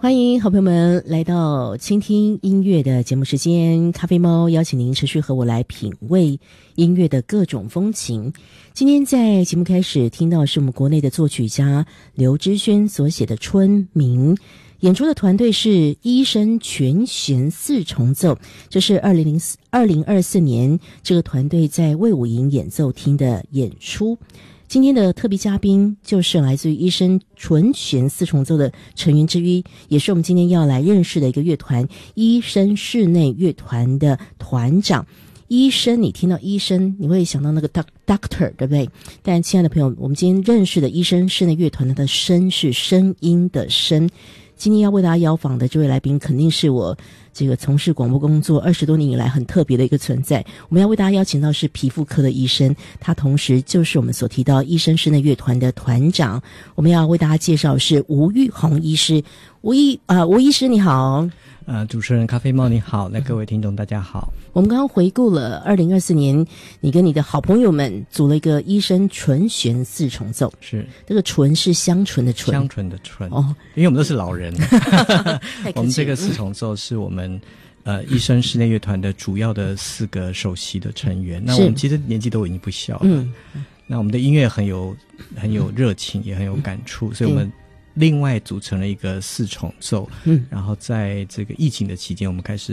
欢迎好朋友们来到倾听音乐的节目时间，咖啡猫邀请您持续和我来品味音乐的各种风情。今天在节目开始听到是我们国内的作曲家刘知轩所写的《春明》，演出的团队是一声全弦四重奏，这是2024年这个团队在卫武营演奏厅的演出。今天的特别嘉宾就是来自于一声纯弦四重奏的成员之一，也是我们今天要来认识的一个乐团——一声室内乐团的团长。医生，你听到医生你会想到那个 doctor 对不对？但亲爱的朋友，我们今天认识的一声室内乐团的声是声音的声。今天要为大家邀访的这位来宾，肯定是我这个从事广播工作20多年以来很特别的一个存在。我们要为大家邀请到是皮肤科的医生，他同时就是我们所提到一声室内乐团的团长。我们要为大家介绍是吴玉宏医师。吴医师你好。 主持人咖啡猫你好，那各位听众大家好。 我们刚刚回顾了2024年，你跟你的好朋友们组了一个一声纯弦四重奏。 是， 这个纯是香醇的醇， 香醇的醇哦， 因为我们都是老人。我们这个四重奏是我们一声室内乐团的主要的4个首席的成员。那我们其实年纪都已经不小了，那我们的音乐很有热情，也很有感触，所以我们另外组成了一个四重奏。然后在这个疫情的期间，我们开始